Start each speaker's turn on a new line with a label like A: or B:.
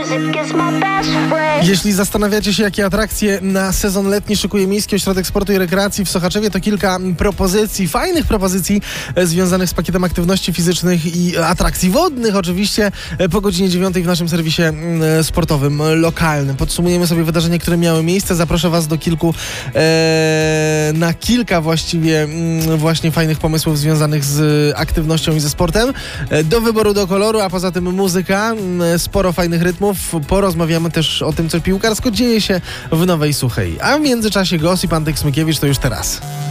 A: Jeśli zastanawiacie się, jakie atrakcje na sezon letni szykuje Miejski Ośrodek Sportu i Rekreacji w Sochaczewie, to kilka propozycji, fajnych propozycji związanych z pakietem aktywności fizycznych i atrakcji wodnych oczywiście po godzinie 9 w naszym serwisie sportowym lokalnym. Podsumujemy sobie wydarzenia, które miały miejsce. Zaproszę Was do na kilka właściwie właśnie fajnych pomysłów związanych z aktywnością i ze sportem. Do wyboru, do koloru, a poza tym muzyka, sporo fajnych rytmów. Porozmawiamy też o tym, co piłkarsko dzieje się w Nowej Suchej. A w międzyczasie gossip Antek Smykiewicz to już teraz.